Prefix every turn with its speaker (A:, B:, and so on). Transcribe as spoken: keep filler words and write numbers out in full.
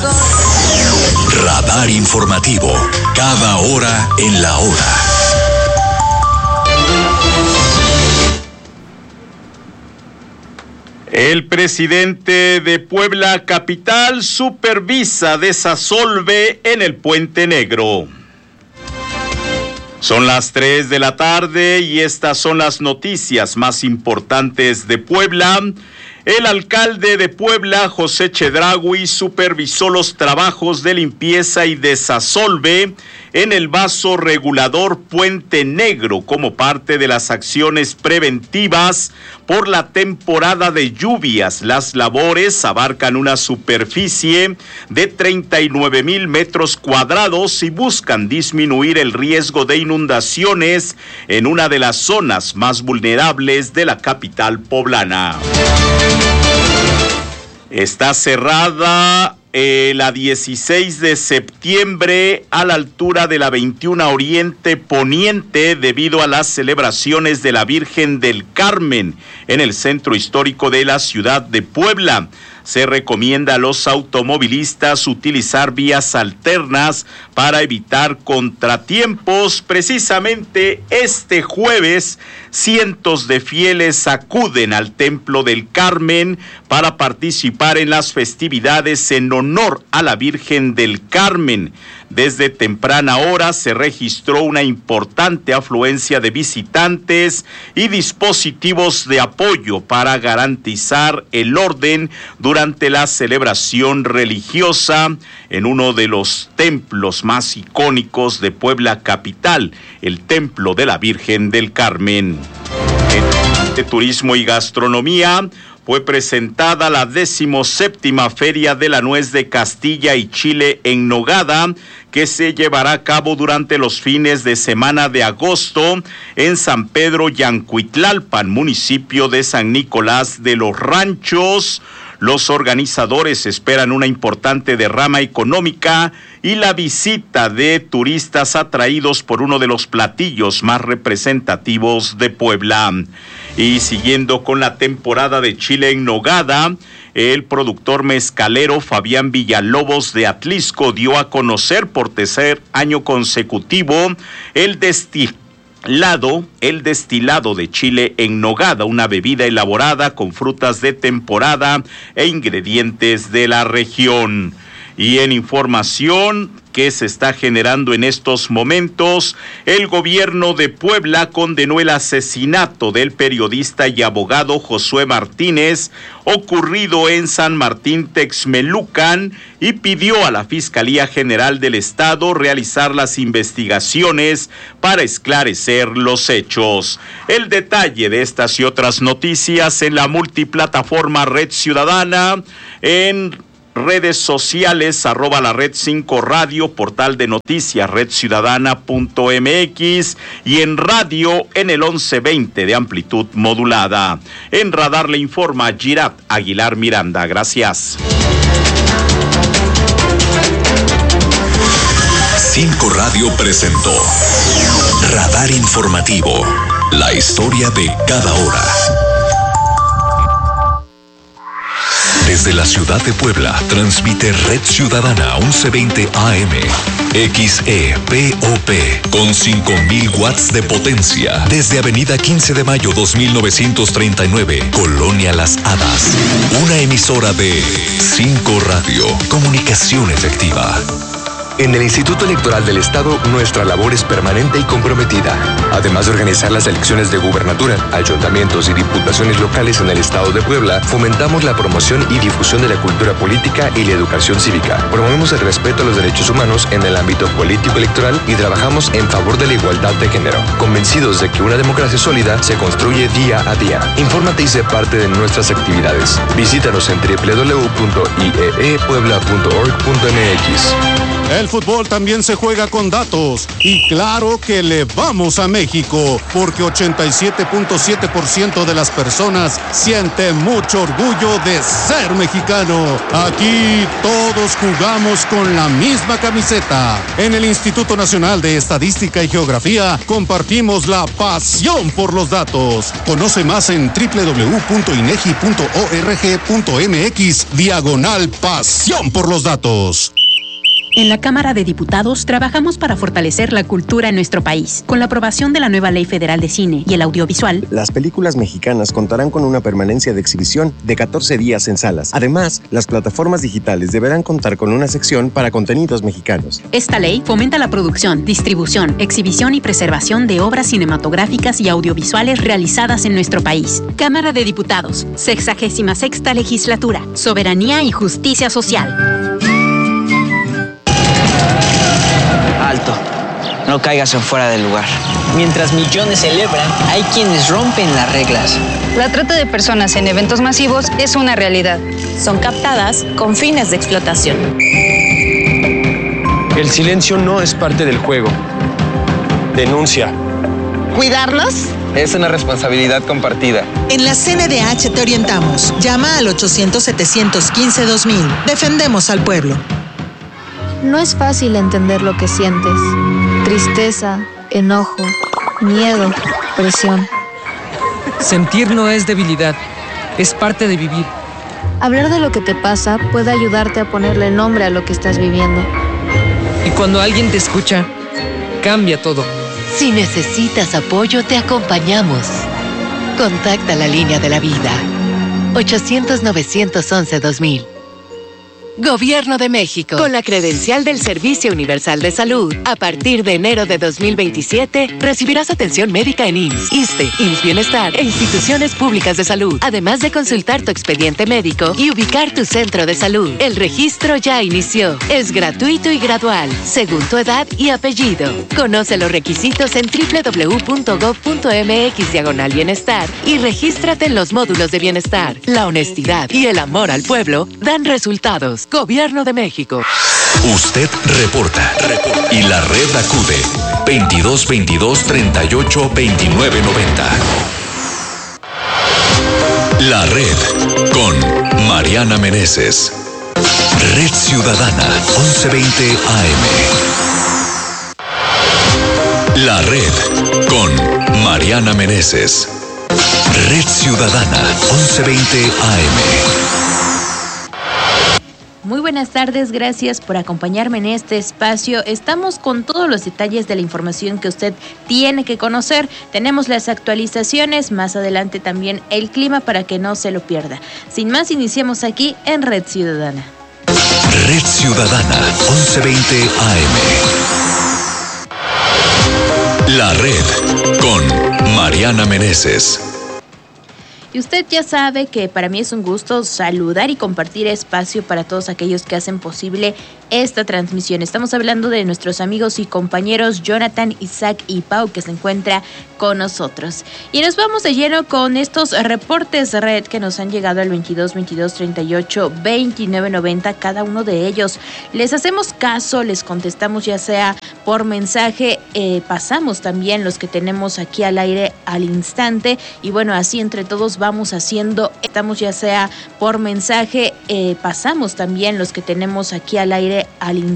A: Radar informativo, cada hora en la hora.
B: El presidente de Puebla Capital supervisa desasolve en el Puente Negro. Son las tres de la tarde y estas son las noticias más importantes de Puebla. El alcalde de Puebla, José Chedraui, supervisó los trabajos de limpieza y desasolve en el vaso regulador Puente Negro como parte de las acciones preventivas por la temporada de lluvias. Las labores abarcan una superficie de treinta y nueve mil metros cuadrados y buscan disminuir el riesgo de inundaciones en una de las zonas más vulnerables de la capital poblana. Está cerrada eh, la dieciséis de septiembre a la altura de la veintiuno Oriente Poniente debido a las celebraciones de la Virgen del Carmen en el centro histórico de la ciudad de Puebla. Se recomienda a los automovilistas utilizar vías alternas para evitar contratiempos. Precisamente este jueves, cientos de fieles acuden al Templo del Carmen para participar en las festividades en honor a la Virgen del Carmen. Desde temprana hora se registró una importante afluencia de visitantes y dispositivos de apoyo para garantizar el orden durante la celebración religiosa en uno de los templos más icónicos de Puebla Capital, el Templo de la Virgen del Carmen. En Turismo y Gastronomía fue presentada la decimoséptima Feria de la Nuez de Castilla y Chile en Nogada, que se llevará a cabo durante los fines de semana de agosto en San Pedro Yancuitlalpan, municipio de San Nicolás de los Ranchos. Los organizadores esperan una importante derrama económica y la visita de turistas atraídos por uno de los platillos más representativos de Puebla. Y siguiendo con la temporada de Chile en Nogada, el productor mezcalero Fabián Villalobos de Atlisco dio a conocer por tercer año consecutivo el destilado, el destilado de chile en nogada, una bebida elaborada con frutas de temporada e ingredientes de la región. Y en información que se está generando en estos momentos, el gobierno de Puebla condenó el asesinato del periodista y abogado Josué Martínez, ocurrido en San Martín Texmelucan, y pidió a la Fiscalía General del Estado realizar las investigaciones para esclarecer los hechos. El detalle de estas y otras noticias en la multiplataforma Red Ciudadana, en redes sociales, arroba la red cinco radio, portal de noticias redciudadana punto m x y en radio en el once veinte de amplitud modulada. En Radar le informa Girat Aguilar Miranda. Gracias.
A: cinco Radio presentó Radar Informativo, la historia de cada hora. Desde la ciudad de Puebla, transmite Red Ciudadana once veinte A M, X E P O P, con cinco mil watts de potencia, desde Avenida quince de mayo dos mil novecientos treinta y nueve, Colonia Las Hadas. Una emisora de cinco Radio, comunicación efectiva.
C: En el Instituto Electoral del Estado, nuestra labor es permanente y comprometida. Además de organizar las elecciones de gubernatura, ayuntamientos y diputaciones locales en el Estado de Puebla, fomentamos la promoción y difusión de la cultura política y la educación cívica. Promovemos el respeto a los derechos humanos en el ámbito político electoral y trabajamos en favor de la igualdad de género, convencidos de que una democracia sólida se construye día a día. Infórmate y sé parte de nuestras actividades. Visítanos en doble u doble u doble u punto i e e puebla punto org punto m x.
D: El fútbol también se juega con datos. Y claro que le vamos a México, porque ochenta y siete punto siete por ciento de las personas siente mucho orgullo de ser mexicano. Aquí todos jugamos con la misma camiseta. En el Instituto Nacional de Estadística y Geografía compartimos la pasión por los datos. Conoce más en doble u doble u doble u punto inegi punto org punto mx diagonal pasión por los datos.
E: En la Cámara de Diputados trabajamos para fortalecer la cultura en nuestro país. Con la aprobación de la nueva Ley Federal de Cine y el Audiovisual,
F: las películas mexicanas contarán con una permanencia de exhibición de catorce días en salas. Además, las plataformas digitales deberán contar con una sección para contenidos mexicanos.
E: Esta ley fomenta la producción, distribución, exhibición y preservación de obras cinematográficas y audiovisuales realizadas en nuestro país. Cámara de Diputados, sexagésima sexta legislatura, soberanía y justicia social.
G: Alto, no caigas en fuera del lugar. Mientras millones celebran, hay quienes rompen las reglas.
H: La trata de personas en eventos masivos es una realidad.
I: Son captadas con fines de explotación.
J: El silencio no es parte del juego. Denuncia.
K: ¿Cuidarlos?
L: Es una responsabilidad compartida.
K: En la C N D H te orientamos. Llama al ochocientos, setecientos quince, dos mil. Defendemos al pueblo.
M: No es fácil entender lo que sientes. Tristeza, enojo, miedo, presión.
N: Sentir no es debilidad, es parte de vivir.
M: Hablar de lo que te pasa puede ayudarte a ponerle nombre a lo que estás viviendo.
N: Y cuando alguien te escucha, cambia todo.
O: Si necesitas apoyo, te acompañamos. Contacta la línea de la vida. ochocientos, novecientos once, dos mil. Gobierno de México. Con la credencial del Servicio Universal de Salud, a partir de enero de dos mil veintisiete, recibirás atención médica en I M S S, ISSSTE, I M S S Bienestar e instituciones públicas de salud, además de consultar tu expediente médico y ubicar tu centro de salud. El registro ya inició. Es gratuito y gradual, según tu edad y apellido. Conoce los requisitos en doble u doble u doble u punto gob punto mx diagonal bienestar y regístrate en los módulos de bienestar. La honestidad y el amor al pueblo dan resultados. Gobierno de México.
A: Usted reporta, reporta y la red acude veintidós veintidós treinta y ocho veintinueve noventa. La red con Mariana Meneses. Red Ciudadana once veinte A M. La red con Mariana Meneses. Red Ciudadana once veinte A M.
P: Muy buenas tardes, gracias por acompañarme en este espacio. Estamos con todos los detalles de la información que usted tiene que conocer. Tenemos las actualizaciones, más adelante también el clima para que no se lo pierda. Sin más, iniciamos aquí en Red Ciudadana.
A: Red Ciudadana once veinte A M. La red con Mariana Meneses.
P: Y usted ya sabe que para mí es un gusto saludar y compartir espacio para todos aquellos que hacen posible esta transmisión. Estamos hablando de nuestros amigos y compañeros Jonathan, Isaac y Pau, que se encuentra con nosotros. Y nos vamos de lleno con estos reportes de red que nos han llegado al veintidós veintidós treinta y ocho veintinueve noventa, cada uno de ellos. Les hacemos caso, les contestamos ya sea por mensaje, eh, pasamos también los que tenemos aquí al aire al instante y bueno, así entre todos vamos haciendo, estamos ya sea por mensaje, eh, pasamos también los que tenemos aquí al aire al instante.